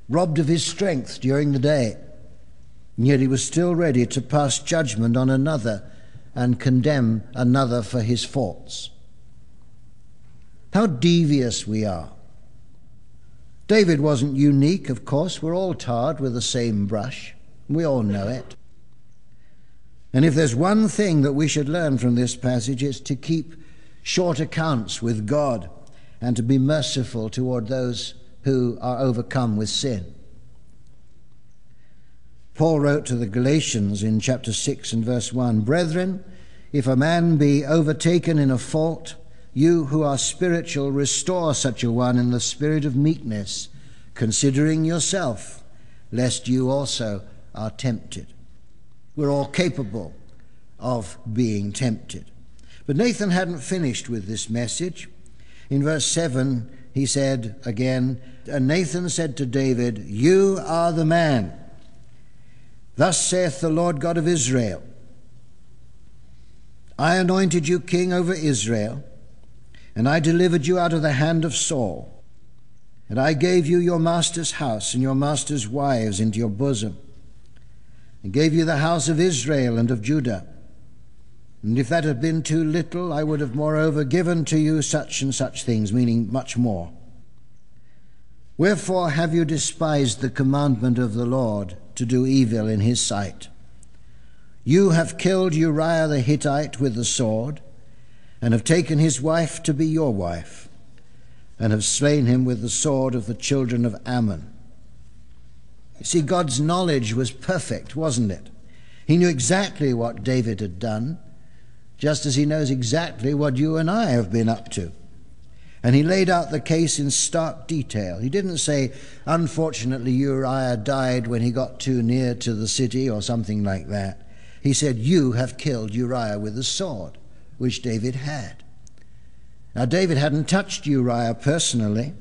robbed of his strength during the day, and yet he was still ready to pass judgment on another and condemn another for his faults. How devious we are. David wasn't unique, of course. We're all tarred with the same brush. We all know it. And if there's one thing that we should learn from this passage, it's to keep short accounts with God and to be merciful toward those who are overcome with sin. Paul wrote to the Galatians in chapter 6 and verse 1, "Brethren, if a man be overtaken in a fault, you who are spiritual, restore such a one in the spirit of meekness, considering yourself, lest you also are tempted." We're all capable of being tempted. But Nathan hadn't finished with this message. In verse 7, he said again, "And Nathan said to David, You are the man. Thus saith the Lord God of Israel, I anointed you king over Israel, and I delivered you out of the hand of Saul. And I gave you your master's house and your master's wives into your bosom, and gave you the house of Israel and of Judah. And if that had been too little, I would have moreover given to you such and such things," meaning much more. "Wherefore have you despised the commandment of the Lord to do evil in his sight? You have killed Uriah the Hittite with the sword, and have taken his wife to be your wife, and have slain him with the sword of the children of Ammon." You see, God's knowledge was perfect, wasn't it? He knew exactly what David had done, just as he knows exactly what you and I have been up to. And he laid out the case in stark detail. He didn't say, unfortunately, Uriah died when he got too near to the city or something like that. He said, you have killed Uriah with the sword, which David had. Now, David hadn't touched Uriah personally,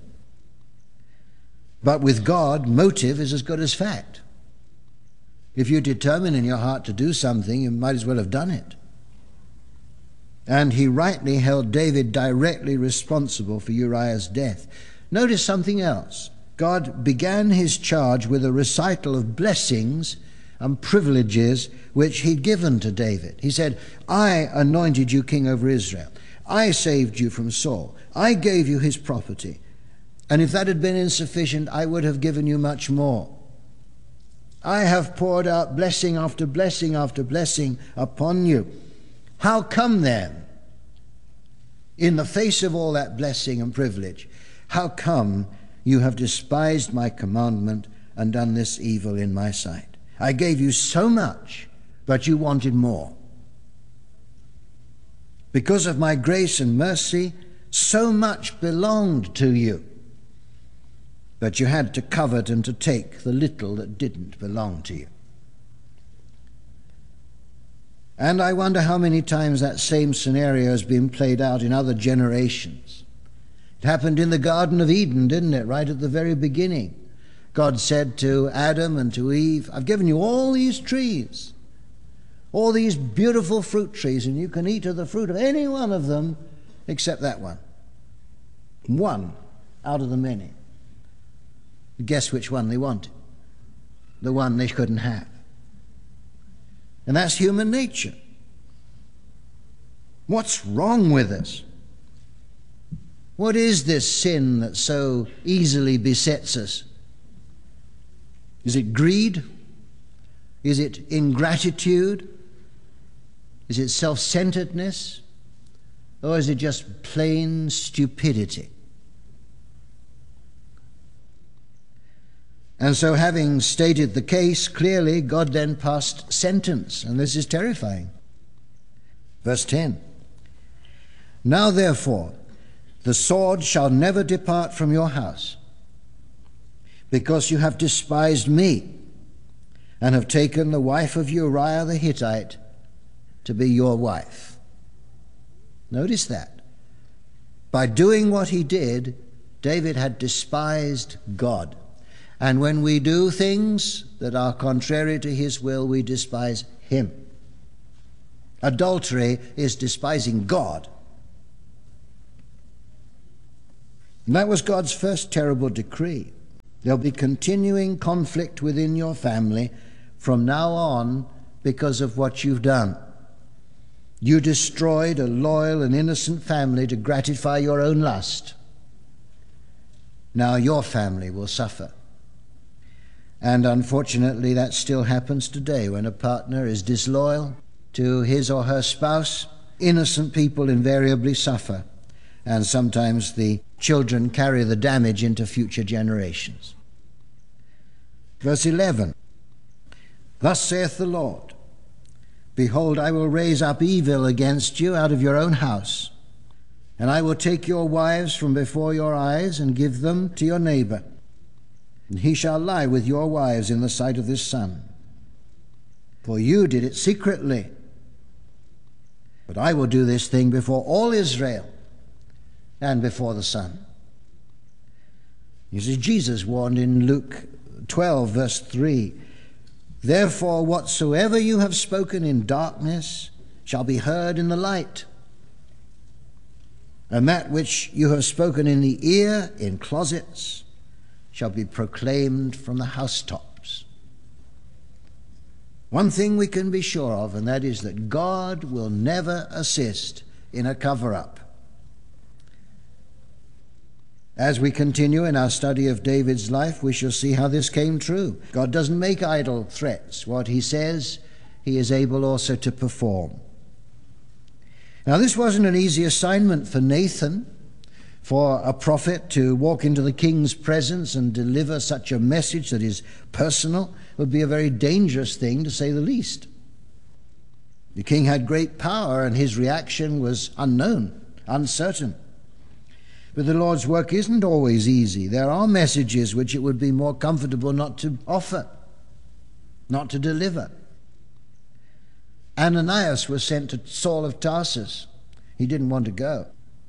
but with God, motive is as good as fact. If you determine in your heart to do something, you might as well have done it. And he rightly held David directly responsible for Uriah's death. Notice something else. God began his charge with a recital of blessings and privileges which he'd given to David. He said, I anointed you king over Israel. I saved you from Saul. I gave you his property. And if that had been insufficient, I would have given you much more. I have poured out blessing after blessing after blessing upon you. How come then, in the face of all that blessing and privilege, how come you have despised my commandment and done this evil in my sight? I gave you so much, but you wanted more. Because of my grace and mercy, so much belonged to you, but you had to covet and to take the little that didn't belong to you. And I wonder how many times that same scenario has been played out in other generations. It happened in the Garden of Eden, didn't it? Right at the very beginning. God said to Adam and to Eve, I've given you all these trees, all these beautiful fruit trees, and you can eat of the fruit of any one of them except that one. One out of the many. Guess which one they wanted? The one they couldn't have. And that's human nature. What's wrong with us? What is this sin that so easily besets us? Is it greed? Is it ingratitude? Is it self-centeredness? Or is it just plain stupidity? And so, having stated the case clearly, God then passed sentence, and this is terrifying. Verse 10. Now therefore, the sword shall never depart from your house, because you have despised me, and have taken the wife of Uriah the Hittite to be your wife. Notice that. By doing what he did, David had despised God. And when we do things that are contrary to his will, we despise him. Adultery is despising God. And that was God's first terrible decree. There'll be continuing conflict within your family from now on because of what you've done. You destroyed a loyal and innocent family to gratify your own lust. Now your family will suffer. And unfortunately, that still happens today when a partner is disloyal to his or her spouse. Innocent people invariably suffer, and sometimes the children carry the damage into future generations. Verse 11, thus saith the Lord, behold, I will raise up evil against you out of your own house, and I will take your wives from before your eyes and give them to your neighbor, and he shall lie with your wives in the sight of this sun. For you did it secretly, but I will do this thing before all Israel and before the sun. You see, Jesus warned in Luke 12, verse 3, therefore whatsoever you have spoken in darkness shall be heard in the light, and that which you have spoken in the ear in closets shall be proclaimed from the housetops. One thing we can be sure of, and that is that God will never assist in a cover-up. As we continue in our study of David's life, we shall see how this came true. God doesn't make idle threats. What he says, he is able also to perform. Now, this wasn't an easy assignment for Nathan, for a prophet to walk into the king's presence and deliver such a message that is personal. Would be a very dangerous thing, to say the least. The king had great power, and his reaction was unknown, uncertain. But the Lord's work isn't always easy. There are messages which it would be more comfortable not to offer, not to deliver. Ananias was sent to Saul of Tarsus. He didn't want to go.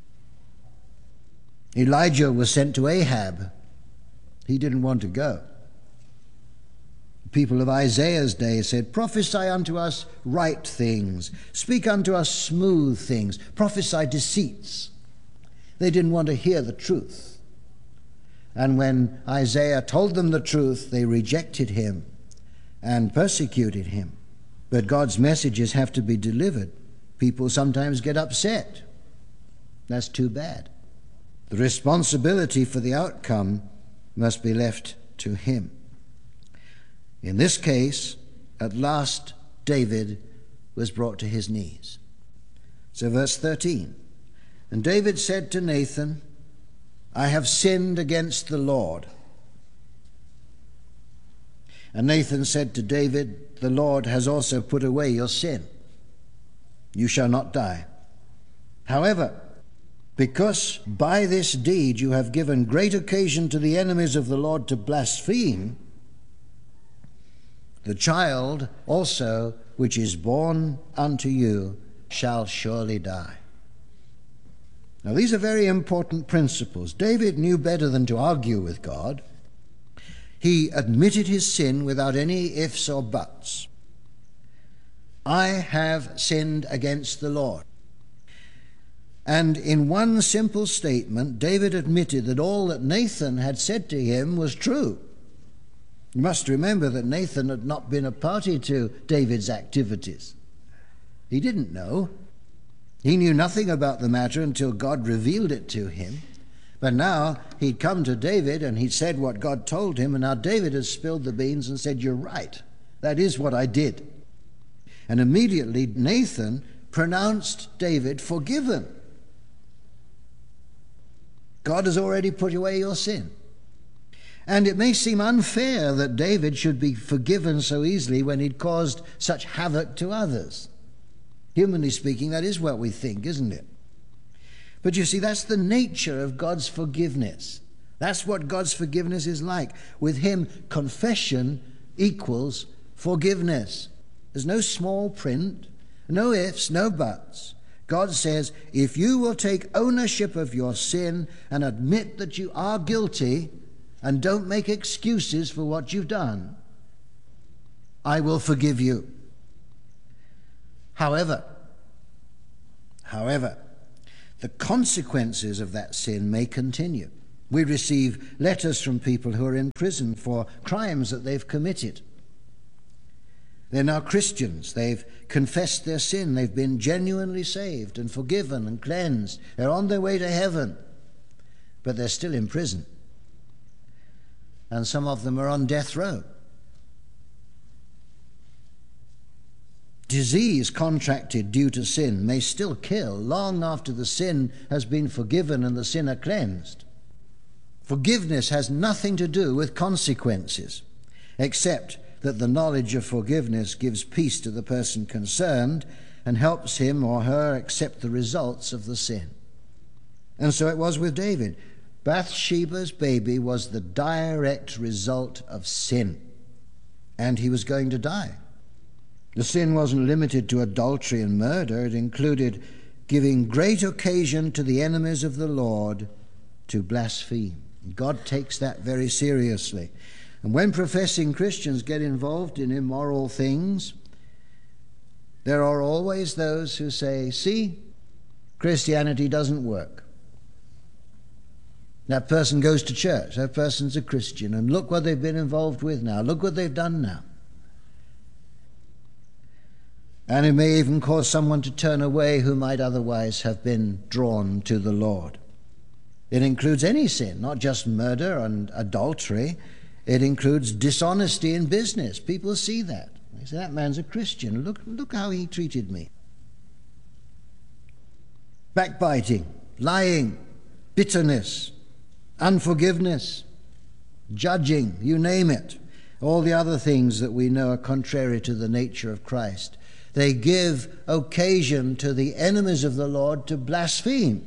Elijah was sent to Ahab. He didn't want to go. The people of Isaiah's day said, prophesy unto us right things, speak unto us smooth things, prophesy deceits. They didn't want to hear the truth. And when Isaiah told them the truth, they rejected him and persecuted him. But God's messages have to be delivered. People sometimes get upset. That's too bad. The responsibility for the outcome must be left to him. In this case, at last, David was brought to his knees. So verse 13, and David said to Nathan, I have sinned against the Lord. And Nathan said to David, the Lord has also put away your sin. You shall not die. However, because by this deed you have given great occasion to the enemies of the Lord to blaspheme, the child also which is born unto you shall surely die. Now these are very important principles. David knew better than to argue with God. He admitted his sin without any ifs or buts. I have sinned against the Lord. And in one simple statement, David admitted that all that Nathan had said to him was true. You must remember that Nathan had not been a party to David's activities. He didn't know. He knew nothing about the matter until God revealed it to him. But now he'd come to David and he'd said what God told him, and now David has spilled the beans and said, you're right. That is what I did. And immediately Nathan pronounced David forgiven. God has already put away your sin. And it may seem unfair that David should be forgiven so easily when he'd caused such havoc to others. Humanly speaking, that is what we think, isn't it? But you see, that's the nature of God's forgiveness. That's what God's forgiveness is like. With him, confession equals forgiveness. There's no small print, no ifs, no buts. God says, if you will take ownership of your sin and admit that you are guilty and don't make excuses for what you've done, I will forgive you. However, the consequences of that sin may continue. We receive letters from people who are in prison for crimes that they've committed. They're now Christians. They've confessed their sin. They've been genuinely saved and forgiven and cleansed. They're on their way to heaven, but they're still in prison. And some of them are on death row. Disease contracted due to sin may still kill long after the sin has been forgiven and the sinner cleansed. Forgiveness has nothing to do with consequences, except that the knowledge of forgiveness gives peace to the person concerned and helps him or her accept the results of the sin. And so it was with David. Bathsheba's baby was the direct result of sin, and he was going to die. The sin wasn't limited to adultery and murder. It included giving great occasion to the enemies of the Lord to blaspheme. God takes that very seriously. And when professing Christians get involved in immoral things, there are always those who say, see, Christianity doesn't work. That person goes to church, that person's a Christian, and look what they've been involved with now, look what they've done now. And it may even cause someone to turn away who might otherwise have been drawn to the Lord. It includes any sin, not just murder and adultery. It includes dishonesty in business. People see that. They say, that man's a Christian. Look how he treated me. Backbiting, lying, bitterness, unforgiveness, judging, you name it. All the other things that we know are contrary to the nature of Christ. They give occasion to the enemies of the Lord to blaspheme.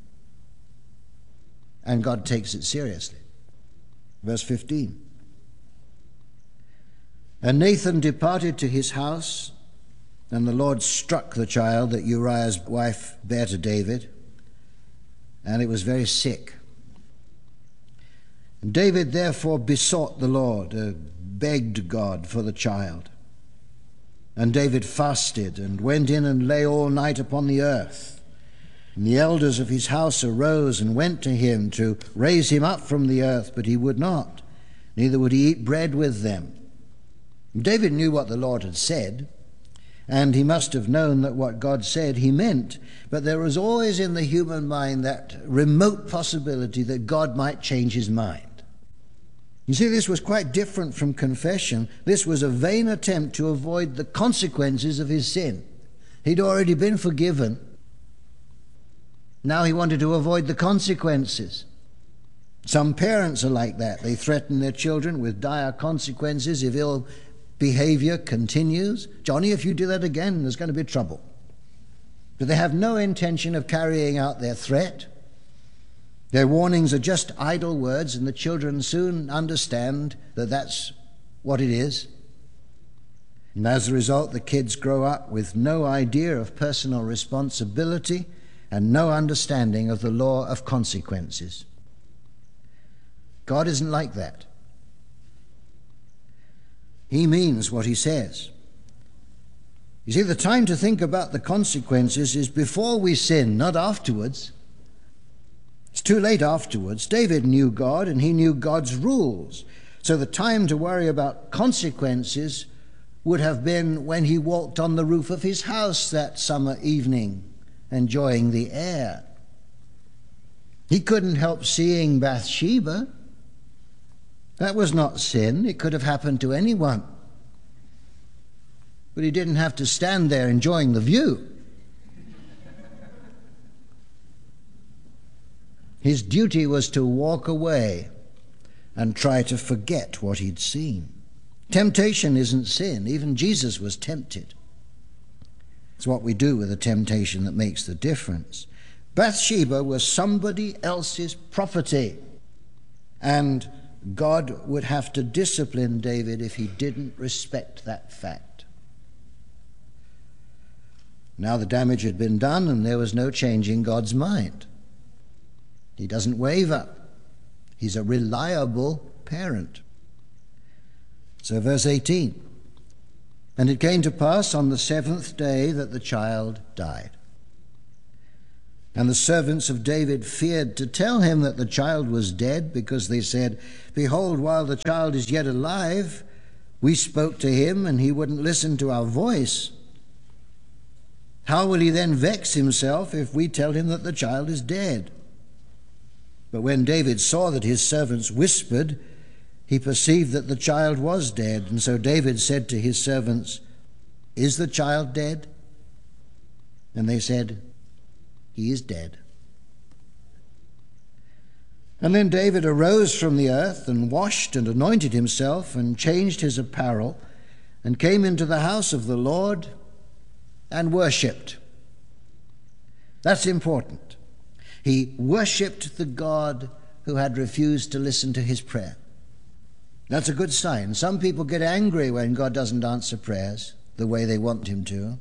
And God takes it seriously. Verse 15. And Nathan departed to his house, and the Lord struck the child that Uriah's wife bare to David, and it was very sick. And David therefore besought the Lord, begged God for the child. And David fasted and went in and lay all night upon the earth. And the elders of his house arose and went to him to raise him up from the earth, but he would not, neither would he eat bread with them. David knew what the Lord had said, and he must have known that what God said he meant, but there was always in the human mind that remote possibility that God might change his mind. You see, this was quite different from confession. This was a vain attempt to avoid the consequences of his sin. He'd already been forgiven. Now he wanted to avoid the consequences. Some parents are like that. They threaten their children with dire consequences if ill behavior continues. Johnny, if you do that again, there's going to be trouble. But they have no intention of carrying out their threat. Their warnings are just idle words, and the children soon understand that that's what it is. And as a result, the kids grow up with no idea of personal responsibility and no understanding of the law of consequences. God isn't like that. He means what he says. You see, the time to think about the consequences is before we sin, not afterwards. It's too late afterwards. David knew God and he knew God's rules. So the time to worry about consequences would have been when he walked on the roof of his house that summer evening, enjoying the air. He couldn't help seeing Bathsheba. That was not sin. It could have happened to anyone. But he didn't have to stand there enjoying the view. His duty was to walk away and try to forget what he'd seen. Temptation isn't sin. Even Jesus was tempted. It's what we do with a temptation that makes the difference. Bathsheba was somebody else's property, and God would have to discipline David if he didn't respect that fact. Now the damage had been done, and there was no changing God's mind. He doesn't waver. He's a reliable parent. So verse 18. And it came to pass on the 7th day that the child died. And the servants of David feared to tell him that the child was dead, because they said, "Behold, while the child is yet alive, we spoke to him, and he wouldn't listen to our voice. How will he then vex himself if we tell him that the child is dead?" But when David saw that his servants whispered, he perceived that the child was dead. And so David said to his servants, "Is the child dead?" And they said, "He is dead." And then David arose from the earth and washed and anointed himself and changed his apparel and came into the house of the Lord and worshipped. That's important. He worshipped the God who had refused to listen to his prayer. That's a good sign. Some people get angry when God doesn't answer prayers the way they want him to.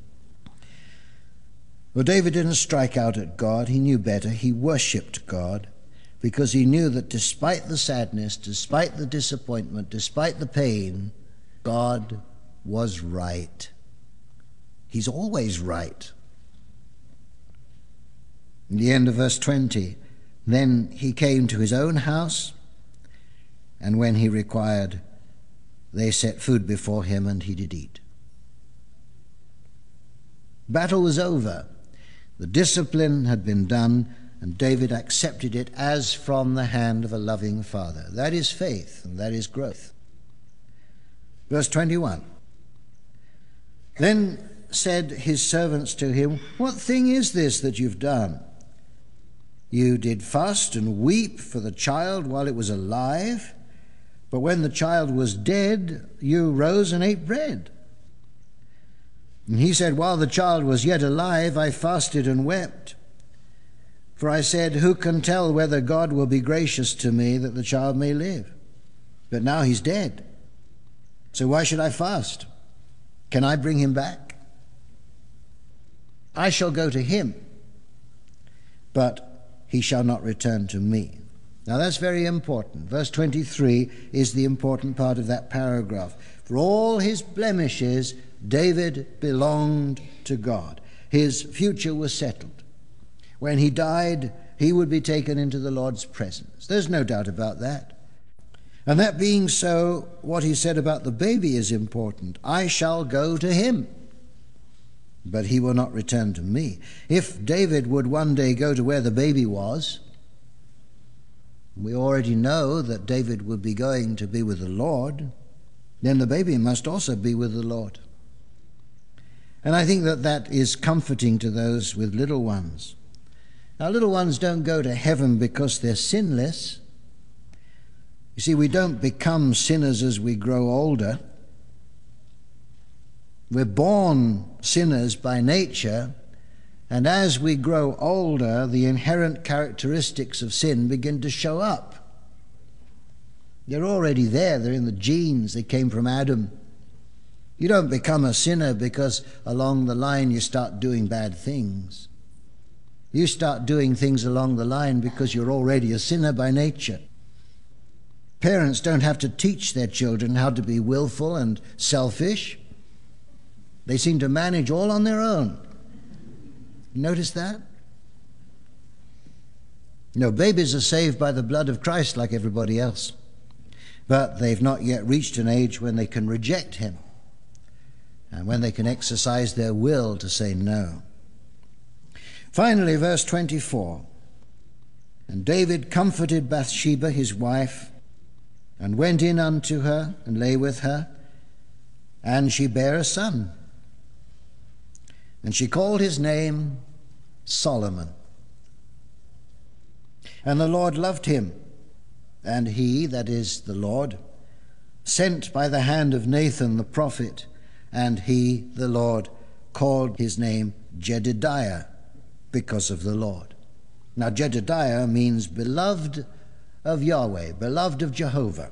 Well, David didn't strike out at God. He knew better. He worshipped God because he knew that despite the sadness, despite the disappointment, despite the pain, God was right. He's always right. In the end of verse 20, then he came to his own house, and when he required, they set food before him, and he did eat. Battle was over. The discipline had been done, and David accepted it as from the hand of a loving father. That is faith, and that is growth. Verse 21. Then said his servants to him, "What thing is this that you've done? You did fast and weep for the child while it was alive, but when the child was dead, you rose and ate bread." And he said, "While the child was yet alive, I fasted and wept. For I said, who can tell whether God will be gracious to me that the child may live? But now he's dead. So why should I fast? Can I bring him back? I shall go to him, but he shall not return to me." Now that's very important. Verse 23 is the important part of that paragraph. For all his blemishes, David belonged to God. His future was settled. When he died, he would be taken into the Lord's presence. There's no doubt about that. And that being so, what he said about the baby is important. I shall go to him, but he will not return to me. If David would one day go to where the baby was, we already know that David would be going to be with the Lord, then the baby must also be with the Lord. And I think that that is comforting to those with little ones. Now, little ones don't go to heaven because they're sinless. You see, we don't become sinners as we grow older. We're born sinners by nature, and as we grow older, the inherent characteristics of sin begin to show up. They're already there. They're in the genes. They came from Adam. You don't become a sinner because along the line you start doing bad things. You start doing things along the line because you're already a sinner by nature. Parents don't have to teach their children how to be willful and selfish. They seem to manage all on their own. Notice that? No, babies are saved by the blood of Christ like everybody else. But they've not yet reached an age when they can reject him and when they can exercise their will to say no. Finally, verse 24. And David comforted Bathsheba, his wife, and went in unto her and lay with her, and she bare a son. And she called his name Solomon. And the Lord loved him, and he, that is the Lord, sent by the hand of Nathan the prophet, and he, the Lord, called his name Jedidiah, because of the Lord. Now Jedidiah means beloved of Yahweh, beloved of Jehovah.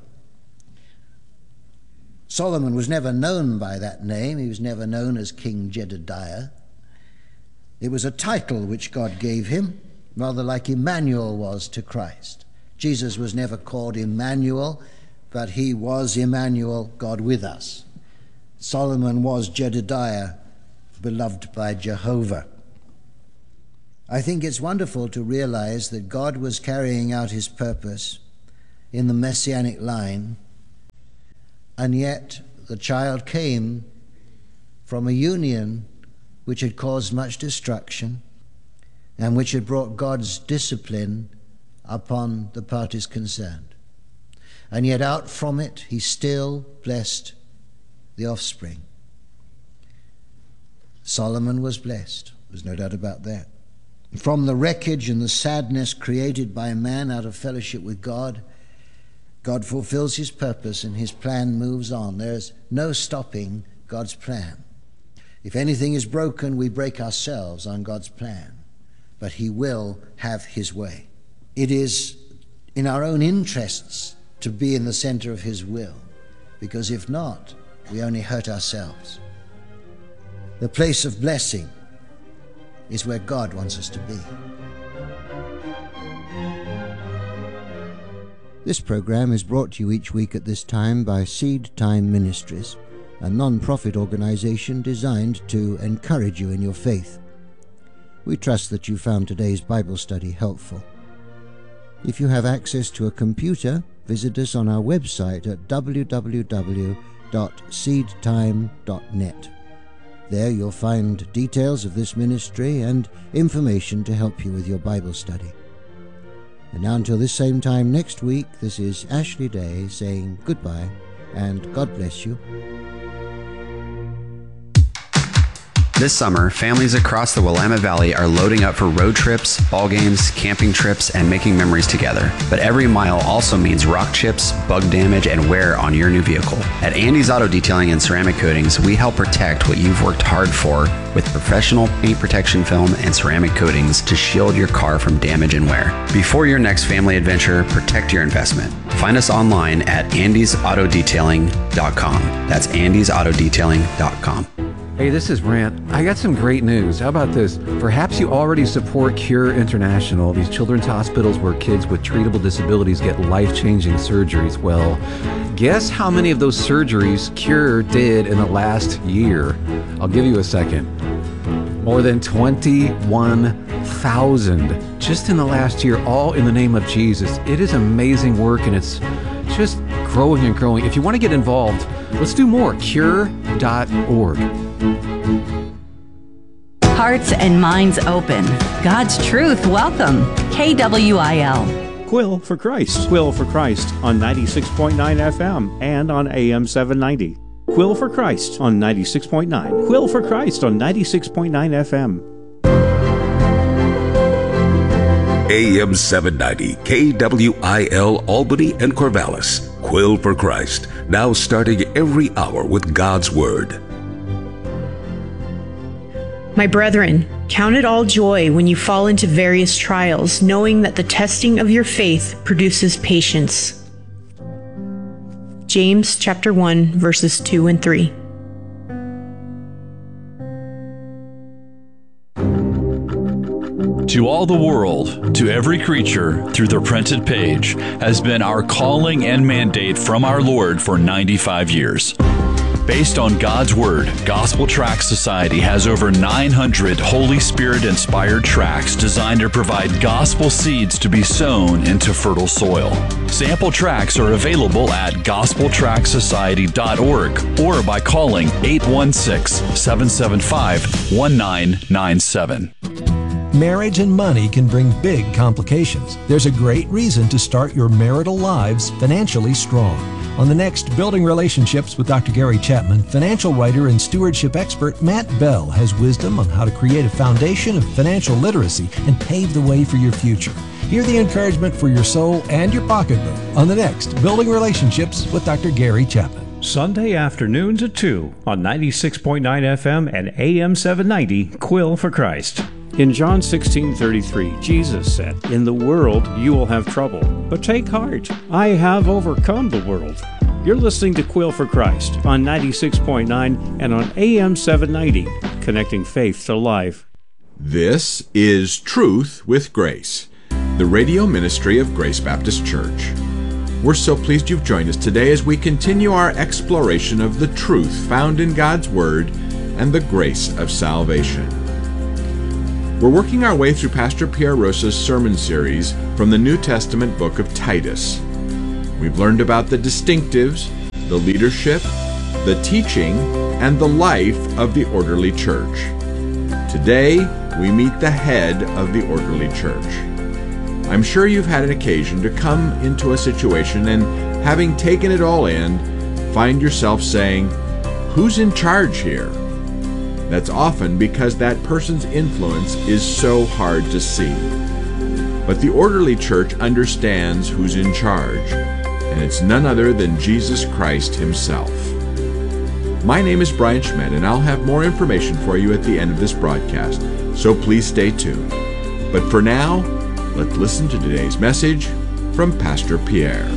Solomon was never known by that name. He was never known as King Jedidiah. It was a title which God gave him, rather like Emmanuel was to Christ. Jesus was never called Emmanuel, but he was Emmanuel, God with us. Solomon was Jedidiah, beloved by Jehovah. I think it's wonderful to realize that God was carrying out his purpose in the Messianic line, and yet the child came from a union which had caused much destruction and which had brought God's discipline upon the parties concerned. And yet out from it he still blessed the offspring. Solomon was blessed, there's no doubt about that. From the wreckage and the sadness created by man out of fellowship with God, God fulfills his purpose and his plan moves on. There's no stopping God's plan. If anything is broken, we break ourselves on God's plan, but he will have his way. It is in our own interests to be in the center of his will, because if not, we only hurt ourselves. The place of blessing is where God wants us to be. This program is brought to you each week at this time by Seed Time Ministries, a non-profit organization designed to encourage you in your faith. We trust that you found today's Bible study helpful. If you have access to a computer, visit us on our website at www.seedtime.net. There you'll find details of this ministry and information to help you with your Bible study. And now until this same time next week, this is Ashley Day saying goodbye and God bless you. This summer, families across the Willamette Valley are loading up for road trips, ball games, camping trips, and making memories together. But every mile also means rock chips, bug damage, and wear on your new vehicle. At Andy's Auto Detailing and Ceramic Coatings, we help protect what you've worked hard for with professional paint protection film and ceramic coatings to shield your car from damage and wear. Before your next family adventure, protect your investment. Find us online at andysautodetailing.com. That's andysautodetailing.com. Hey, this is Brant. I got some great news. How about this? Perhaps you already support Cure International, these children's hospitals where kids with treatable disabilities get life-changing surgeries. Well, guess how many of those surgeries Cure did in the last year? I'll give you a second. More than 21,000 just in the last year, all in the name of Jesus. It is amazing work, and it's just growing and growing. If you want to get involved, let's do more. Cure.org. Hearts and minds open. God's truth, welcome. KWIL. Quill for Christ. Quill for Christ on 96.9 FM and on AM 790. Quill for Christ on 96.9. Quill for Christ on 96.9 FM. AM 790, KWIL Albany and Corvallis. Quill for Christ, now starting every hour with God's Word. My brethren, count it all joy when you fall into various trials, knowing that the testing of your faith produces patience. James chapter 1, verses 2 and 3. To all the world, to every creature, through the printed page, has been our calling and mandate from our Lord for 95 years. Based on God's Word, Gospel Tract Society has over 900 Holy Spirit-inspired tracts designed to provide gospel seeds to be sown into fertile soil. Sample tracts are available at gospeltractsociety.org or by calling 816-775-1997. Marriage and money can bring big complications. There's a great reason to start your marital lives financially strong. On the next Building Relationships with Dr. Gary Chapman, financial writer and stewardship expert Matt Bell has wisdom on how to create a foundation of financial literacy and pave the way for your future. Hear the encouragement for your soul and your pocketbook on the next Building Relationships with Dr. Gary Chapman. Sunday afternoons at 2 on 96.9 FM and AM 790, Quill for Christ. In John 16:33, Jesus said, "In the world you will have trouble, but take heart, I have overcome the world." You're listening to Quill for Christ on 96.9 and on AM 790, connecting faith to life. This is Truth with Grace, the radio ministry of Grace Baptist Church. We're so pleased you've joined us today as we continue our exploration of the truth found in God's Word and the grace of salvation. We're working our way through Pastor Pierre Rosa's sermon series from the New Testament book of Titus. We've learned about the distinctives, the leadership, the teaching, and the life of the orderly church. Today, we meet the head of the orderly church. I'm sure you've had an occasion to come into a situation and, having taken it all in, find yourself saying, "Who's in charge here?" That's often because that person's influence is so hard to see. But the orderly church understands who's in charge, and it's none other than Jesus Christ himself. My name is Brian Schmidt, and I'll have more information for you at the end of this broadcast, so please stay tuned. But for now, let's listen to today's message from Pastor Pierre.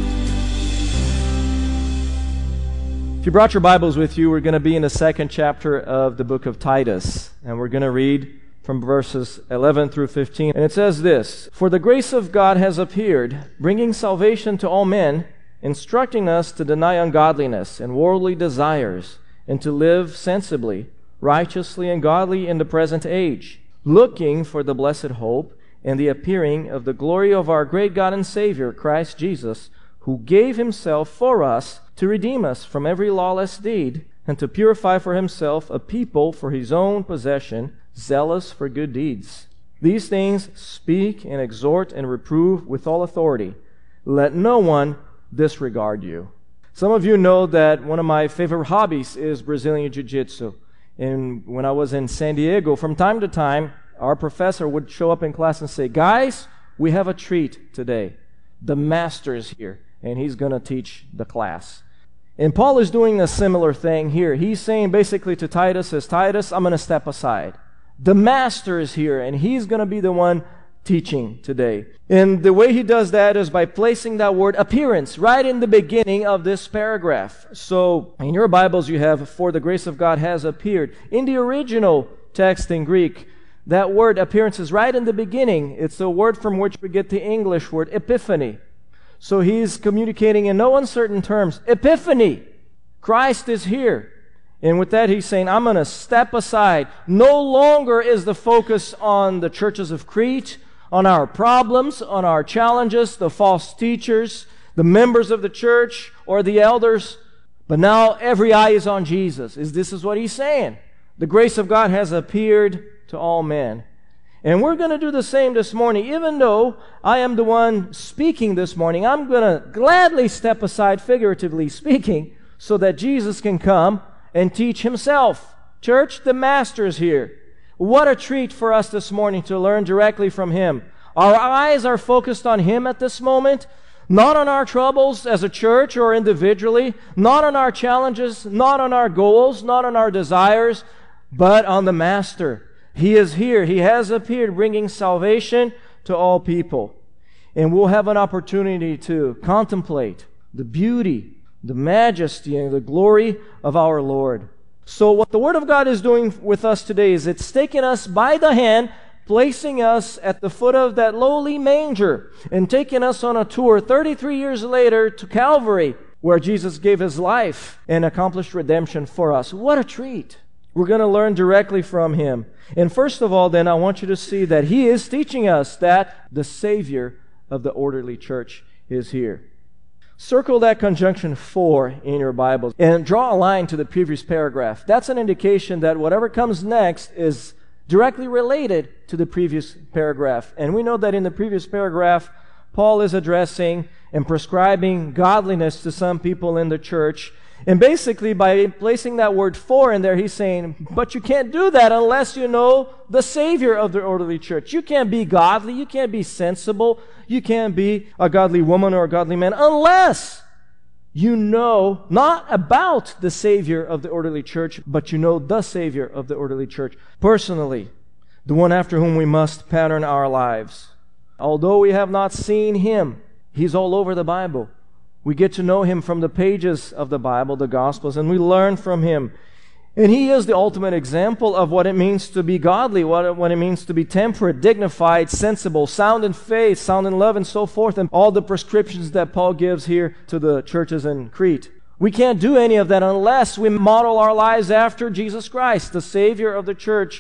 If you brought your Bibles with you, we're going to be in the second chapter of the book of Titus, and we're going to read from verses 11 through 15. And it says this: "For the grace of God has appeared, bringing salvation to all men, instructing us to deny ungodliness and worldly desires, and to live sensibly, righteously, and godly in the present age, looking for the blessed hope and the appearing of the glory of our great God and Savior, Christ Jesus, who gave himself for us to redeem us from every lawless deed, and to purify for himself a people for his own possession, zealous for good deeds. These things speak and exhort and reprove with all authority. Let no one disregard you." Some of you know that one of my favorite hobbies is Brazilian Jiu-Jitsu. And when I was in San Diego, from time to time, our professor would show up in class and say, "Guys, we have a treat today. The master is here, and he's going to teach the class." And Paul is doing a similar thing here. He's saying basically to Titus, Titus, I'm going to step aside. The master is here, and he's going to be the one teaching today. And the way he does that is by placing that word appearance right in the beginning of this paragraph. So in your Bibles you have, "For the grace of God has appeared." In the original text in Greek, that word appearance is right in the beginning. It's the word from which we get the English word epiphany. So he's communicating in no uncertain terms, Epiphany! Christ is here. And with that he's saying, I'm going to step aside. No longer is the focus on the churches of Crete, on our problems, on our challenges, the false teachers, the members of the church, or the elders. But now every eye is on Jesus. This is what he's saying. The grace of God has appeared to all men. And we're going to do the same this morning. Even though I am the one speaking this morning, I'm going to gladly step aside, figuratively speaking, so that Jesus can come and teach himself. Church, the master is here. What a treat for us this morning to learn directly from him. Our eyes are focused on him at this moment, not on our troubles as a church or individually, not on our challenges, not on our goals, not on our desires, but on the master. He is here. He has appeared, bringing salvation to all people. And we'll have an opportunity to contemplate the beauty, the majesty, and the glory of our Lord. So what the Word of God is doing with us today is it's taking us by the hand, placing us at the foot of that lowly manger, and taking us on a tour 33 years later to Calvary, where Jesus gave his life and accomplished redemption for us. What a treat! We're going to learn directly from him. And first of all, then, I want you to see that he is teaching us that the Savior of the orderly church is here. Circle that conjunction "for" in your Bibles and draw a line to the previous paragraph. That's an indication that whatever comes next is directly related to the previous paragraph. And we know that in the previous paragraph, Paul is addressing and prescribing godliness to some people in the church. And basically, by placing that word "for" in there, he's saying, but you can't do that unless you know the Savior of the orderly church. You can't be godly, you can't be sensible, you can't be a godly woman or a godly man unless you know not about the Savior of the orderly church, but you know the Savior of the orderly church personally, the one after whom we must pattern our lives. Although we have not seen him, he's all over the Bible. We get to know him from the pages of the Bible, the Gospels, and we learn from him. And he is the ultimate example of what it means to be godly, what it means to be temperate, dignified, sensible, sound in faith, sound in love, and so forth, and all the prescriptions that Paul gives here to the churches in Crete. We can't do any of that unless we model our lives after Jesus Christ, the Savior of the church,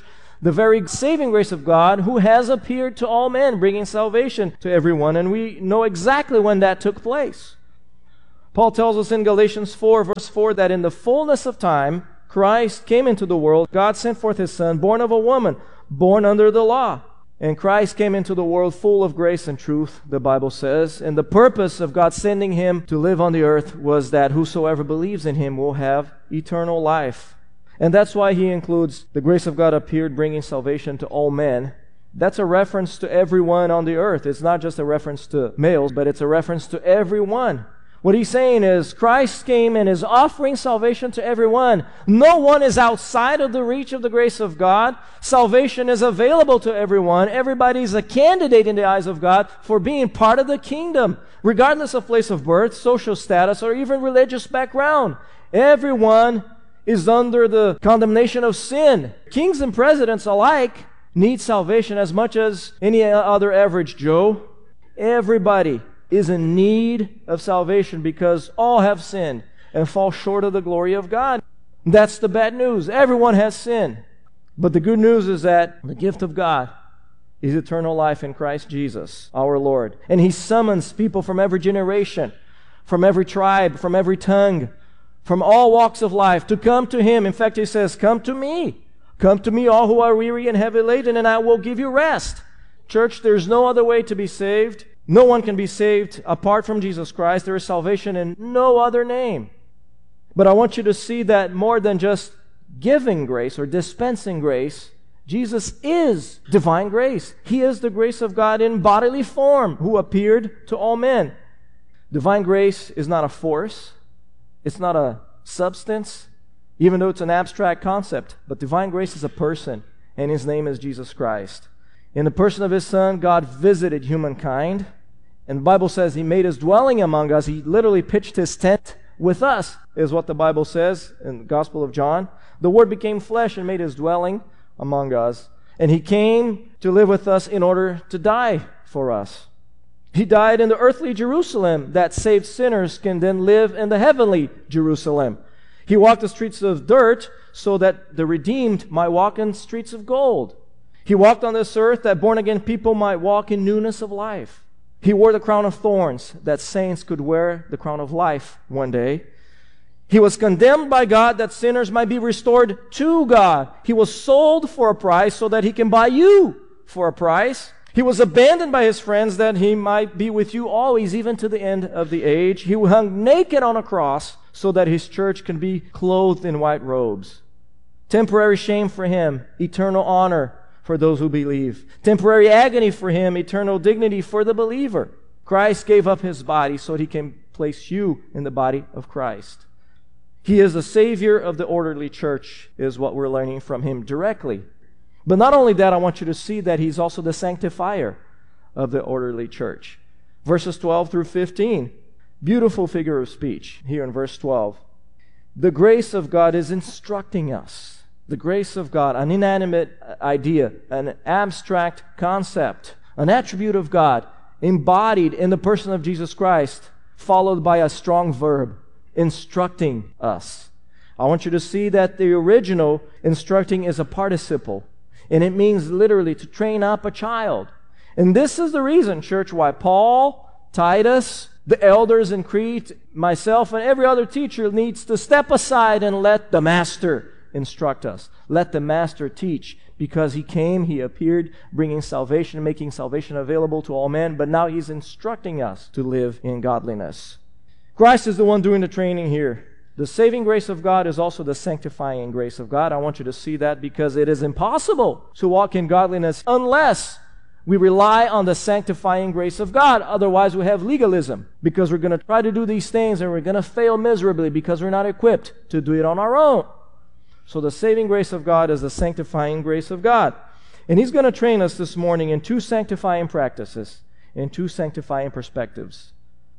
the very saving grace of God, who has appeared to all men, bringing salvation to everyone. And we know exactly when that took place. Paul tells us in Galatians 4, verse 4, that in the fullness of time, Christ came into the world. God sent forth His Son, born of a woman, born under the law. And Christ came into the world full of grace and truth, the Bible says. And the purpose of God sending Him to live on the earth was that whosoever believes in Him will have eternal life. And that's why He includes the grace of God appeared, bringing salvation to all men. That's a reference to everyone on the earth. It's not just a reference to males, but it's a reference to everyone. What He's saying is Christ came and is offering salvation to everyone. No one is outside of the reach of the grace of God. Salvation is available to everyone. Everybody's a candidate in the eyes of God for being part of the kingdom, regardless of place of birth, social status, or even religious background. Everyone is under the condemnation of sin. Kings and presidents alike need salvation as much as any other average Joe. Everybody is in need of salvation because all have sinned and fall short of the glory of God. That's the bad news. Everyone has sinned. But the good news is that the gift of God is eternal life in Christ Jesus, our Lord. And He summons people from every generation, from every tribe, from every tongue, from all walks of life to come to Him. In fact, He says, "Come to me. Come to me, all who are weary and heavy laden, and I will give you rest." Church, there's no other way to be saved. No one can be saved apart from Jesus Christ. There is salvation in no other name. But I want you to see that more than just giving grace or dispensing grace, Jesus is divine grace. He is the grace of God in bodily form who appeared to all men. Divine grace is not a force. It's not a substance, even though it's an abstract concept. But divine grace is a person, and His name is Jesus Christ. In the person of His Son, God visited humankind. And the Bible says He made His dwelling among us. He literally pitched His tent with us, is what the Bible says in the Gospel of John. The Word became flesh and made His dwelling among us. And He came to live with us in order to die for us. He died in the earthly Jerusalem that saved sinners can then live in the heavenly Jerusalem. He walked the streets of dirt so that the redeemed might walk in streets of gold. He walked on this earth that born-again people might walk in newness of life. He wore the crown of thorns that saints could wear the crown of life one day. He was condemned by God that sinners might be restored to God. He was sold for a price so that He can buy you for a price. He was abandoned by His friends that He might be with you always, even to the end of the age. He hung naked on a cross so that His church can be clothed in white robes. Temporary shame for Him, eternal honor for those who believe. Temporary agony for Him, eternal dignity for the believer. Christ gave up His body so that He can place you in the body of Christ. He is the Savior of the orderly church, is what we're learning from Him directly. But not only that, I want you to see that He's also the sanctifier of the orderly church. Verses 12 through 15. Beautiful figure of speech here in verse 12. The grace of God is instructing us. The grace of God, an inanimate idea, an abstract concept, an attribute of God embodied in the person of Jesus Christ, followed by a strong verb, instructing us. I want you to see that the original instructing is a participle, and it means literally to train up a child. And this is the reason, church, why Paul, Titus, the elders in Crete, myself, and every other teacher needs to step aside and let the Master instruct us. Let the Master teach, because He came, He appeared, bringing salvation, making salvation available to all men, but now He's instructing us to live in godliness. Christ is the one doing the training here. The saving grace of God is also the sanctifying grace of God. I want you to see that, because it is impossible to walk in godliness unless we rely on the sanctifying grace of God. Otherwise, we have legalism, because we're going to try to do these things and we're going to fail miserably because we're not equipped to do it on our own. So the saving grace of God is the sanctifying grace of God. And He's going to train us this morning in two sanctifying practices, in two sanctifying perspectives.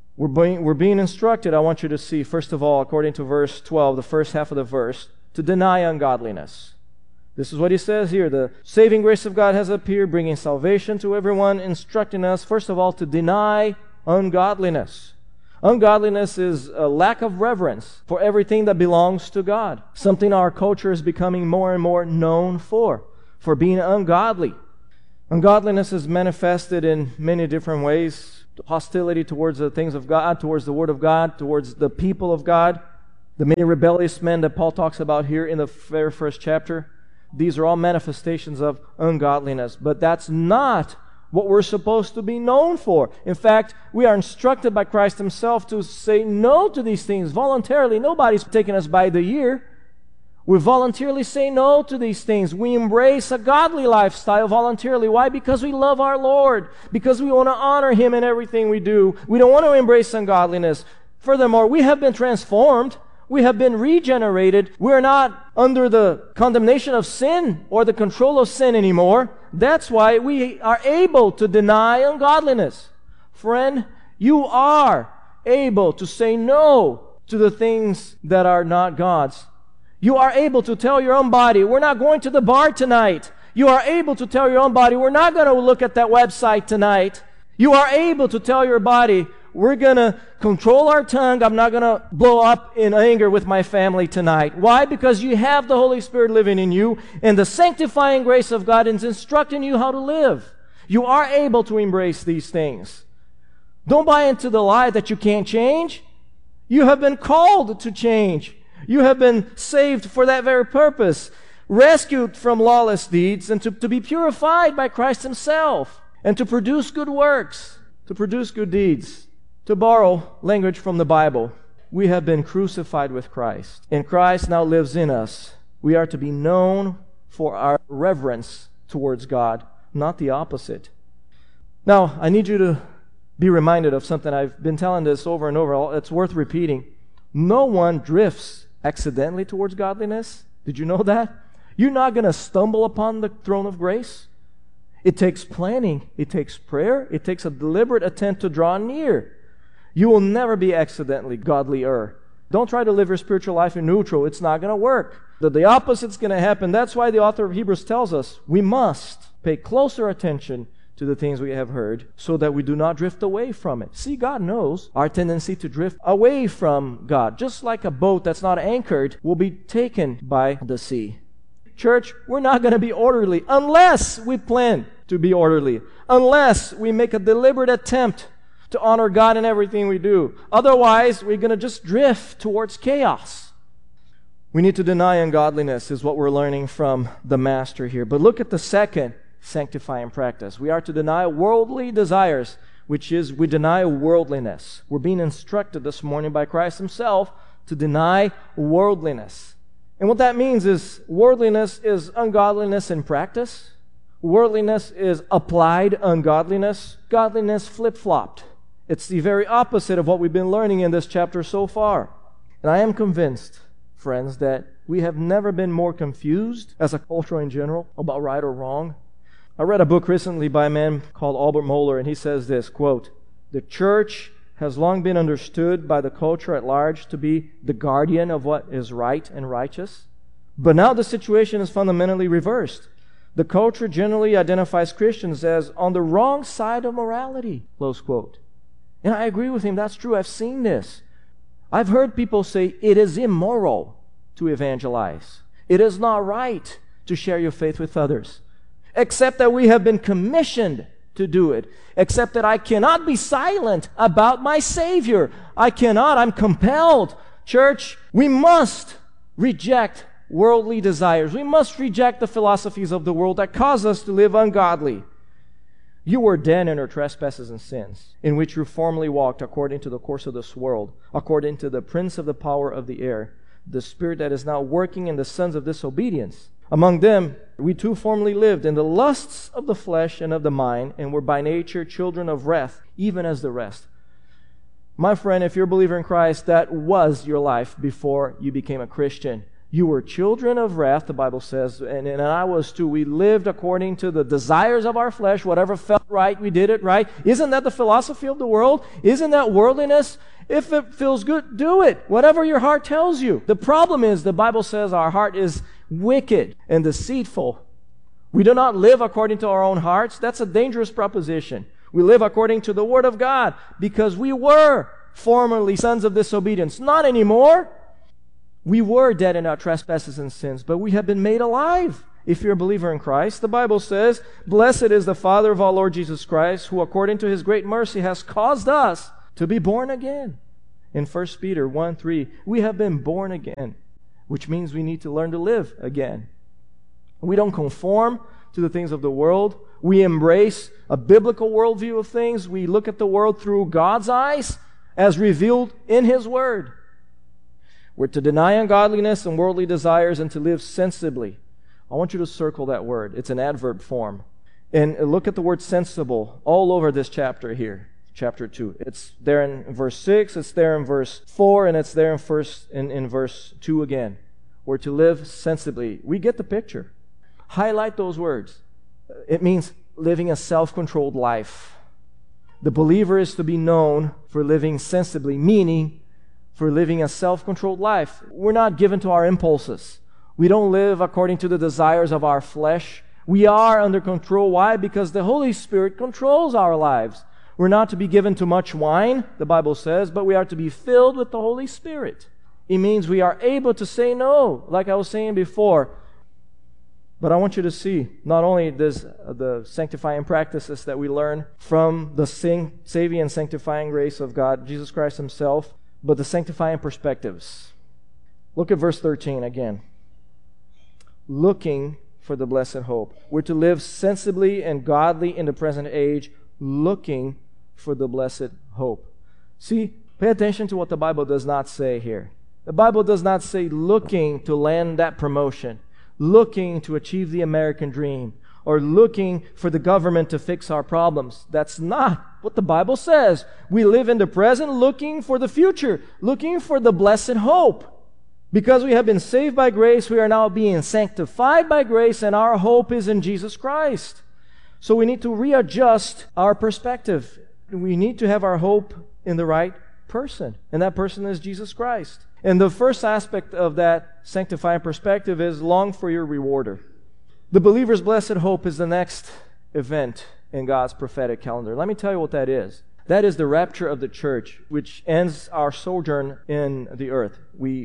We're being instructed, I want you to see, first of all, according to verse 12, the first half of the verse, to deny ungodliness. This is what he says here. The saving grace of God has appeared, bringing salvation to everyone, instructing us, first of all, to deny ungodliness. Ungodliness is a lack of reverence for everything that belongs to God, something our culture is becoming more and more known for. for being ungodly. Ungodliness is manifested in many different ways. Hostility towards the things of God, towards the Word of God, towards the people of God. The many rebellious men that Paul talks about here in the very first chapter. These are all manifestations of ungodliness. But that's not what we're supposed to be known for. In fact, we are instructed by Christ Himself to say no to these things voluntarily. Nobody's taking us by the ear. We voluntarily say no to these things. We embrace a godly lifestyle voluntarily. Why? Because we love our Lord. Because we want to honor Him in everything we do. We don't want to embrace ungodliness. Furthermore, we have been transformed. We have been regenerated. We're not under the condemnation of sin or the control of sin anymore. That's why we are able to deny ungodliness. Friend, you are able to say no to the things that are not God's. You are able to tell your own body, we're not going to the bar tonight. You are able to tell your own body, we're not going to look at that website tonight. You are able to tell your body, we're going to control our tongue. I'm not going to blow up in anger with my family tonight. Why? Because you have the Holy Spirit living in you, and the sanctifying grace of God is instructing you how to live. You are able to embrace these things. Don't buy into the lie that you can't change. You have been called to change. You have been saved for that very purpose, rescued from lawless deeds, and to be purified by Christ Himself, and to produce good works, to produce good deeds. To borrow language from the Bible, we have been crucified with Christ, and Christ now lives in us. We are to be known for our reverence towards God, not the opposite. Now, I need you to be reminded of something. I've been telling this over and over. It's worth repeating. No one drifts accidentally towards godliness. Did you know that? You're not going to stumble upon the throne of grace. It takes planning. It takes prayer. It takes a deliberate attempt to draw near. You will never be accidentally godlier. Don't try to live your spiritual life in neutral. It's not going to work. The opposite's going to happen. That's why the author of Hebrews tells us we must pay closer attention to the things we have heard so that we do not drift away from it. See, God knows our tendency to drift away from God. Just like a boat that's not anchored will be taken by the sea. Church, we're not going to be orderly unless we plan to be orderly, unless we make a deliberate attempt to honor God in everything we do. Otherwise, we're going to just drift towards chaos. We need to deny ungodliness is what we're learning from the Master here. But look at the second sanctifying practice. We are to deny worldly desires, which is we deny worldliness. We're being instructed this morning by Christ Himself to deny worldliness. And what that means is worldliness is ungodliness in practice. Worldliness is applied ungodliness. Godliness flip-flopped. It's the very opposite of what we've been learning in this chapter so far. And I am convinced, friends, that we have never been more confused as a culture in general about right or wrong. I read a book recently by a man called Albert Mohler, and he says this, quote, "The church has long been understood by the culture at large to be the guardian of what is right and righteous. But now the situation is fundamentally reversed. The culture generally identifies Christians as on the wrong side of morality," close quote. And I agree with him. That's true. I've seen this. I've heard people say it is immoral to evangelize. It is not right to share your faith with others. Except that we have been commissioned to do it. Except that I cannot be silent about my Savior. I'm compelled. Church, we must reject worldly desires. We must reject the philosophies of the world that cause us to live ungodly. You were dead in your trespasses and sins, in which you formerly walked according to the course of this world, according to the prince of the power of the air, the spirit that is now working in the sons of disobedience. Among them, we too formerly lived in the lusts of the flesh and of the mind, and were by nature children of wrath, even as the rest. My friend, if you're a believer in Christ, that was your life before you became a Christian. You were children of wrath, the Bible says, and I was too. We lived according to the desires of our flesh. Whatever felt right, we did it right. Isn't that the philosophy of the world? Isn't that worldliness? If it feels good, do it. Whatever your heart tells you. The problem is, the Bible says our heart is wicked and deceitful. We do not live according to our own hearts. That's a dangerous proposition. We live according to the Word of God because we were formerly sons of disobedience. Not anymore. We were dead in our trespasses and sins, but we have been made alive if you're a believer in Christ. The Bible says, "Blessed is the Father of our Lord Jesus Christ, who according to His great mercy has caused us to be born again." In 1 Peter 1:3, we have been born again, which means we need to learn to live again. We don't conform to the things of the world. We embrace a biblical worldview of things. We look at the world through God's eyes as revealed in His Word. We're to deny ungodliness and worldly desires and to live sensibly. I want you to circle that word. It's an adverb form. And look at the word sensible all over this chapter here, chapter 2. It's there in verse 6, it's there in verse 4, and it's there in verse 2 again. We're to live sensibly. We get the picture. Highlight those words. It means living a self-controlled life. The believer is to be known for living sensibly, meaning for living a self-controlled life. We're not given to our impulses. We don't live according to the desires of our flesh. We are under control. Why? Because the Holy Spirit controls our lives. We're not to be given to much wine, the Bible says, but we are to be filled with the Holy Spirit. It means we are able to say no, like I was saying before. But I want you to see, not only the sanctifying practices that we learn from the saving and sanctifying grace of God, Jesus Christ Himself, but the sanctifying perspectives. Look at verse 13 again. Looking for the blessed hope. We're to live sensibly and godly in the present age, looking for the blessed hope. See, pay attention to what the Bible does not say here. The Bible does not say looking to land that promotion, looking to achieve the American dream, or looking for the government to fix our problems. That's not what the Bible says. We live in the present looking for the future, looking for the blessed hope. Because we have been saved by grace, we are now being sanctified by grace, and our hope is in Jesus Christ. So we need to readjust our perspective. We need to have our hope in the right person, and that person is Jesus Christ. And the first aspect of that sanctifying perspective is long for your rewarder. The believer's blessed hope is the next event in God's prophetic calendar. Let me tell you what that is. That is the rapture of the church, which ends our sojourn in the earth.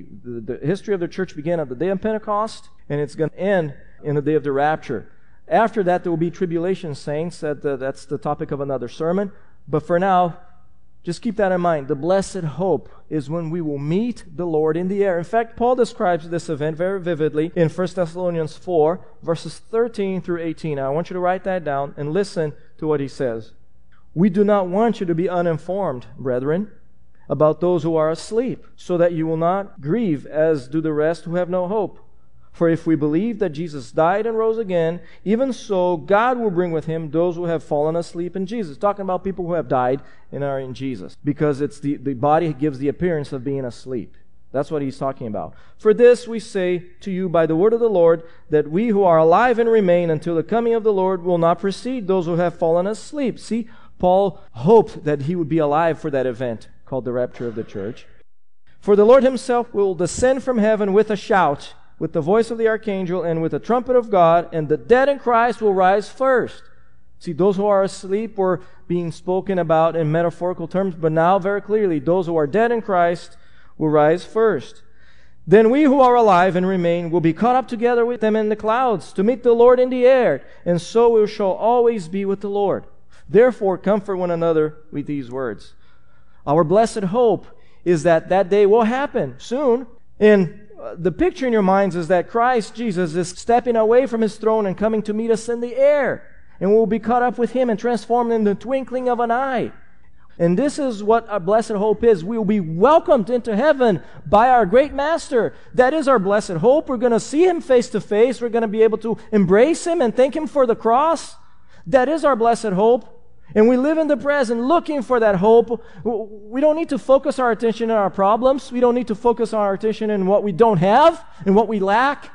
The history of the church began at the day of Pentecost, and it's going to end in the day of the rapture. After that, there will be tribulation saints. That's the topic of another sermon. But for now, just keep that in mind. The blessed hope is when we will meet the Lord in the air. In fact, Paul describes this event very vividly in 1 Thessalonians 4, verses 13 through 18. Now, I want you to write that down and listen to what he says. "We do not want you to be uninformed, brethren, about those who are asleep, so that you will not grieve as do the rest who have no hope. For if we believe that Jesus died and rose again, even so God will bring with Him those who have fallen asleep in Jesus." Talking about people who have died and are in Jesus, because it's the body gives the appearance of being asleep. That's what he's talking about. "For this we say to you by the word of the Lord, that we who are alive and remain until the coming of the Lord will not precede those who have fallen asleep." See, Paul hoped that he would be alive for that event called the rapture of the church. "For the Lord Himself will descend from heaven with a shout, with the voice of the archangel, and with the trumpet of God, and the dead in Christ will rise first." See, those who are asleep were being spoken about in metaphorical terms, but now very clearly, those who are dead in Christ will rise first. "Then we who are alive and remain will be caught up together with them in the clouds to meet the Lord in the air, and so we shall always be with the Lord. Therefore, comfort one another with these words." Our blessed hope is that that day will happen soon. And the picture in your minds is that Christ Jesus is stepping away from His throne and coming to meet us in the air. And we'll be caught up with Him and transformed in the twinkling of an eye. And this is what our blessed hope is. We will be welcomed into heaven by our great Master. That is our blessed hope. We're going to see Him face to face. We're going to be able to embrace Him and thank Him for the cross. That is our blessed hope. And we live in the present looking for that hope. We don't need to focus our attention on our problems. We don't need to focus our attention on what we don't have and what we lack.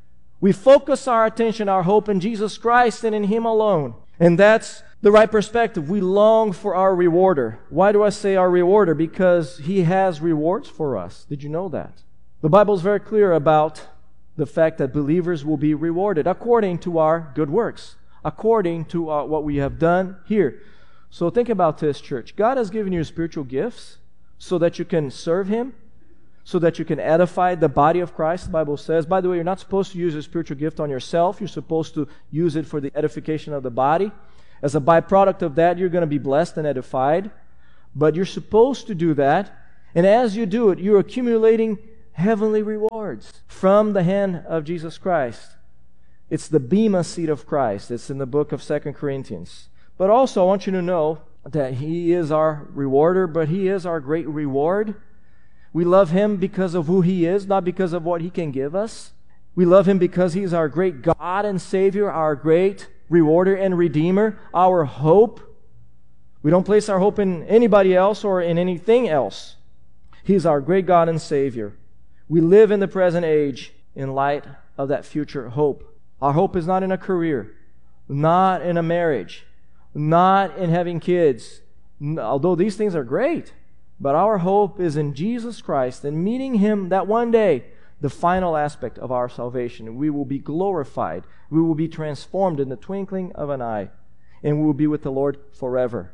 We focus our attention, our hope in Jesus Christ and in Him alone. And that's the right perspective. We long for our rewarder. Why do I say our rewarder? Because He has rewards for us. Did you know that? The Bible is very clear about the fact that believers will be rewarded according to our good works, according to what we have done here. So think about this, church. God has given you spiritual gifts so that you can serve Him, so that you can edify the body of Christ, the Bible says. By the way, you're not supposed to use your spiritual gift on yourself. You're supposed to use it for the edification of the body. As a byproduct of that, you're going to be blessed and edified. But you're supposed to do that. And as you do it, you're accumulating heavenly rewards from the hand of Jesus Christ. It's the bema seat of Christ. It's in the book of 2 Corinthians. But also, I want you to know that He is our rewarder, but He is our great reward. We love Him because of who He is, not because of what He can give us. We love Him because He's our great God and Savior, our great rewarder and redeemer, our hope. We don't place our hope in anybody else or in anything else. He's our great God and Savior. We live in the present age in light of that future hope. Our hope is not in a career, not in a marriage, not in having kids, although these things are great. But our hope is in Jesus Christ and meeting Him that one day, the final aspect of our salvation. We will be glorified. We will be transformed in the twinkling of an eye, and we will be with the Lord forever.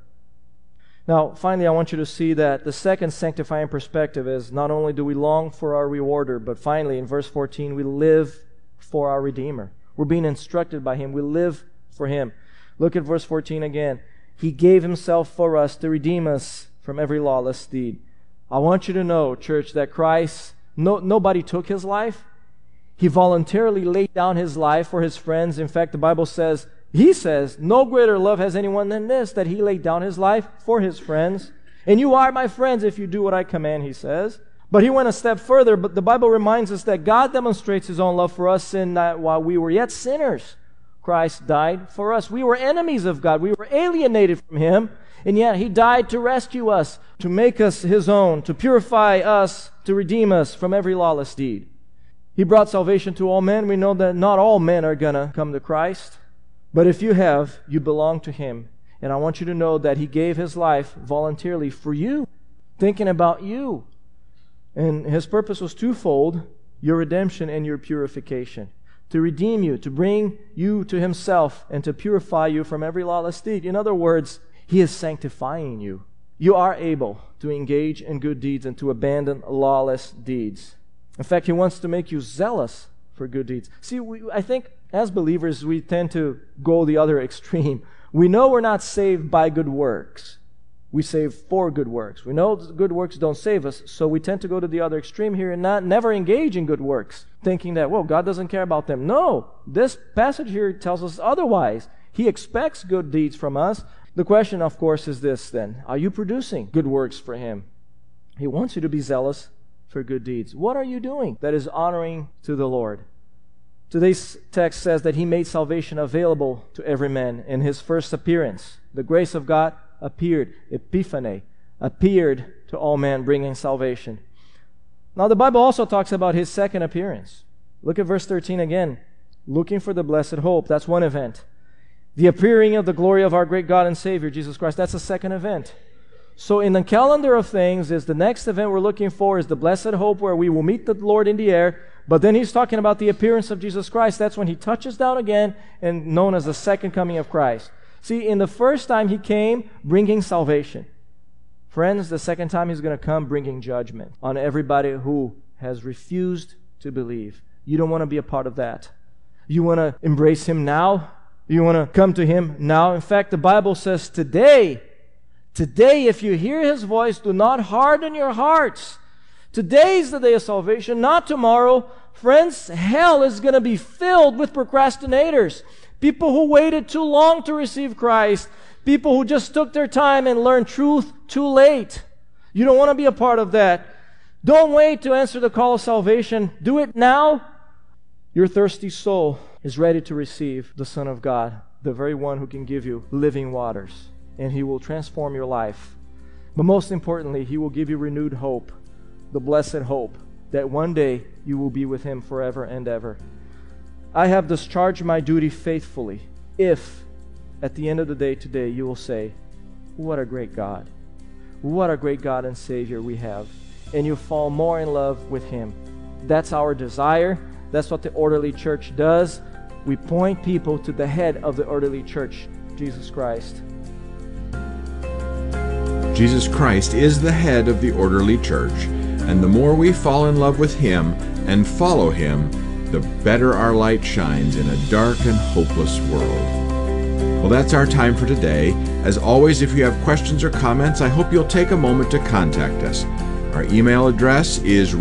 Now, finally, I want you to see that the second sanctifying perspective is not only do we long for our rewarder, but finally, in verse 14, we live for our Redeemer. We're being instructed by Him. We live for Him. Look at verse 14 again. He gave Himself for us to redeem us from every lawless deed. I want you to know, church, that Christ, nobody took His life. He voluntarily laid down His life for His friends. In fact, the Bible says, He says, no greater love has anyone than this, that He laid down His life for His friends. And you are my friends if you do what I command, He says. But He went a step further. But the Bible reminds us that God demonstrates His own love for us in that while we were yet sinners, Christ died for us. We were enemies of God. We were alienated from Him. And yet He died to rescue us, to make us His own, to purify us, to redeem us from every lawless deed. He brought salvation to all men. We know that not all men are going to come to Christ. But if you have, you belong to Him. And I want you to know that He gave His life voluntarily for you, thinking about you. And His purpose was twofold, your redemption and your purification. To redeem you, to bring you to Himself, and to purify you from every lawless deed. In other words, He is sanctifying you. You are able to engage in good deeds and to abandon lawless deeds. In fact, He wants to make you zealous for good deeds. See, I think as believers, we tend to go the other extreme. We know we're not saved by good works. We save for good works. We know good works don't save us, so we tend to go to the other extreme here and never engage in good works, thinking that, well, God doesn't care about them. No, this passage here tells us otherwise. He expects good deeds from us. The question, of course, is this then. Are you producing good works for Him? He wants you to be zealous for good deeds. What are you doing that is honoring to the Lord? Today's text says that He made salvation available to every man in His first appearance. The grace of God appeared, epiphane, appeared to all men, bringing salvation. Now the Bible also talks about His second appearance. Look at verse 13 again. Looking for the blessed hope. That's one event. The appearing of the glory of our great God and Savior, Jesus Christ. That's a second event. So in the calendar of things, is the next event we're looking for is the blessed hope where we will meet the Lord in the air. But then He's talking about the appearance of Jesus Christ. That's when He touches down again, and known as the second coming of Christ. See, in the first time He came, bringing salvation. Friends, the second time He's going to come bringing judgment on everybody who has refused to believe. You don't want to be a part of that. You want to embrace Him now. You want to come to Him now. In fact, the Bible says today, if you hear His voice, do not harden your hearts. Today is the day of salvation, not tomorrow. Friends, hell is going to be filled with procrastinators. People who waited too long to receive Christ. People who just took their time and learned truth too late. You don't want to be a part of that. Don't wait to answer the call of salvation. Do it now. Your thirsty soul is ready to receive the Son of God, the very one who can give you living waters. And He will transform your life. But most importantly, He will give you renewed hope, the blessed hope that one day you will be with Him forever and ever. I have discharged my duty faithfully if at the end of the day today you will say, what a great God. What a great God and Savior we have. And you fall more in love with Him. That's our desire. That's what the orderly church does. We point people to the head of the orderly church, Jesus Christ. Jesus Christ is the head of the orderly church, And the more we fall in love with Him and follow Him, the better our light shines in a dark and hopeless world. Well, that's our time for today. As always, if you have questions or comments, I hope you'll take a moment to contact us. Our email address is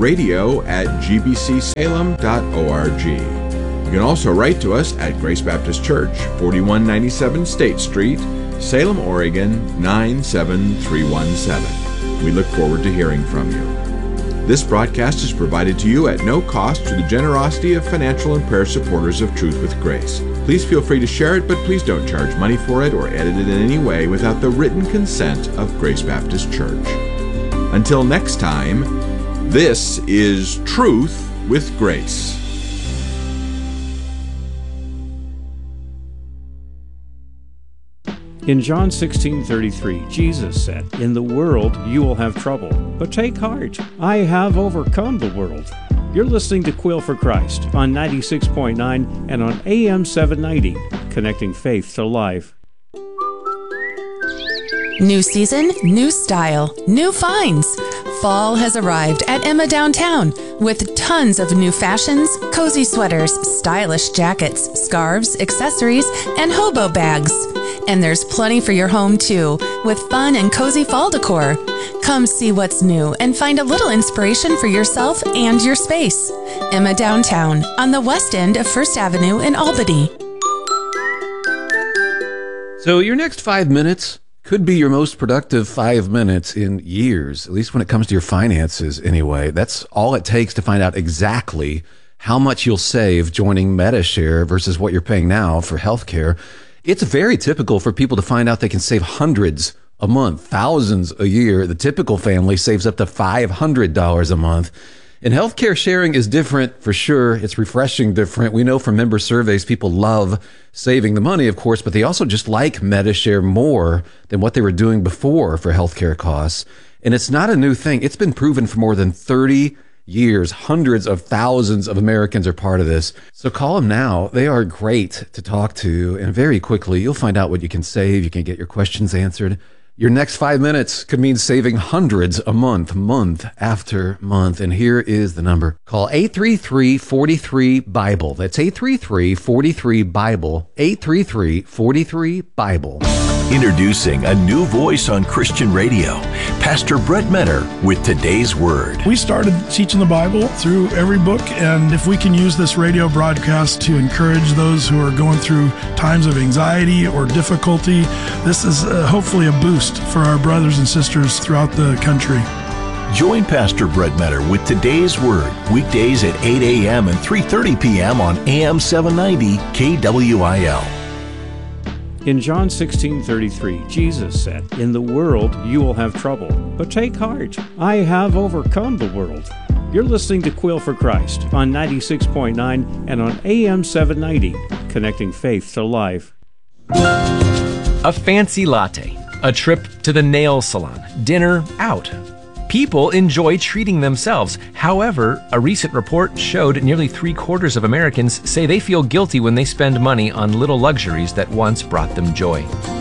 radio@gbcsalem.org. You can also write to us at Grace Baptist Church, 4197 State Street, Salem, Oregon, 97317. We look forward to hearing from you. This broadcast is provided to you at no cost through the generosity of financial and prayer supporters of Truth with Grace. Please feel free to share it, but please don't charge money for it or edit it in any way without the written consent of Grace Baptist Church. Until next time, this is Truth with Grace. In John 16:33, Jesus said, "In the world you will have trouble, but take heart. I have overcome the world." You're listening to Quill for Christ on 96.9 and on AM 790, connecting faith to life. New season, new style, new finds. Fall has arrived at Emma Downtown with tons of new fashions, cozy sweaters, stylish jackets, scarves, accessories, and hobo bags. And there's plenty for your home too, with fun and cozy fall decor. Come see what's new and find a little inspiration for yourself and your space. Emma Downtown on the west end of First Avenue in Albany. So your next 5 minutes could be your most productive 5 minutes in years, at least when it comes to your finances anyway. That's all it takes to find out exactly how much you'll save joining Medi-Share versus what you're paying now for healthcare. It's very typical for people to find out they can save hundreds a month, thousands a year. The typical family saves up to $500 a month. And healthcare sharing is different for sure. It's refreshing different. We know from member surveys, people love saving the money, of course, but they also just like Medi-Share more than what they were doing before for healthcare costs. And it's not a new thing. It's been proven for more than 30 years. Hundreds of thousands of Americans are part of this. So call them now. They are great to talk to. And very quickly, you'll find out what you can save. You can get your questions answered. Your next 5 minutes could mean saving hundreds a month, month after month. And here is the number. Call 833-43-BIBLE. That's 833-43-BIBLE. 833-43-BIBLE. Introducing a new voice on Christian radio, Pastor Brett Menner with Today's Word. We started teaching the Bible through every book, and if we can use this radio broadcast to encourage those who are going through times of anxiety or difficulty, this is hopefully a boost for our brothers and sisters throughout the country. Join Pastor Brett Menner with Today's Word, weekdays at 8 a.m. and 3:30 p.m. on AM 790 KWIL. In John 16:33, Jesus said, "In the world you will have trouble, but take heart. I have overcome the world." You're listening to Quill for Christ on 96.9 and on AM 790, connecting faith to life. A fancy latte, a trip to the nail salon, dinner out. People enjoy treating themselves. However, a recent report showed nearly 3/4 of Americans say they feel guilty when they spend money on little luxuries that once brought them joy.